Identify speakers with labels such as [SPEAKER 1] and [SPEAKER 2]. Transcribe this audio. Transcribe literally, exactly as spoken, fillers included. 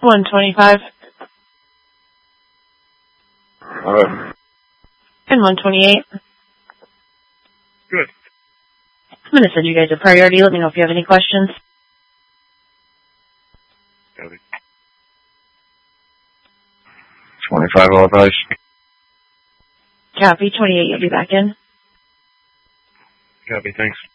[SPEAKER 1] one twenty-five.
[SPEAKER 2] All right.
[SPEAKER 1] And one twenty-eight.
[SPEAKER 2] Good.
[SPEAKER 1] I'm going to send you guys a priority. Let me know if you have any questions.
[SPEAKER 2] Copy. twenty-five authorized.
[SPEAKER 1] Copy. twenty-eight, you'll be back in.
[SPEAKER 2] Copy, thanks.